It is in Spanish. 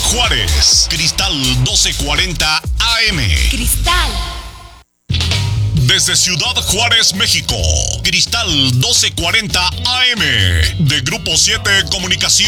Juárez, Cristal 1240 AM. Cristal. Desde Ciudad Juárez, México, Cristal 1240 AM, de Grupo 7 Comunicación.